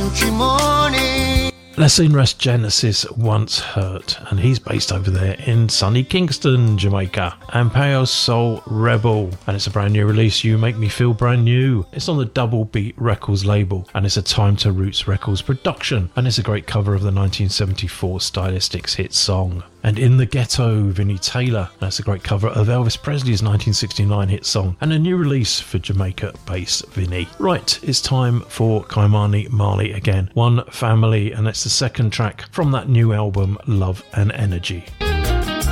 country morning. Lessing Rest Genesis Once Hurt, and he's based over there in sunny Kingston, Jamaica. And Peo Soul Rebel, and it's a brand new release, You Make Me Feel Brand New. It's on the Double Beat Records label, and it's a Time to Roots Records production, and it's a great cover of the 1974 Stylistics hit song. And In the Ghetto, Vinnie Taylor, that's a great cover of Elvis Presley's 1969 hit song, and a new release for Jamaica-based Vinnie. Right, it's time for Ky-Mani Marley again, One Family, and that's the second track from that new album, Love and Energy.